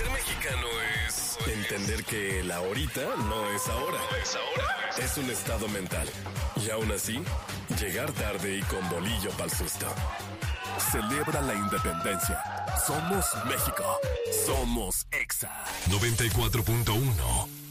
Ser mexicano es entender que el ahorita no es ahora. Es un estado mental. Y aún así, llegar tarde y con bolillo pa'l susto. Celebra la independencia. Somos México. Somos EXA 94.1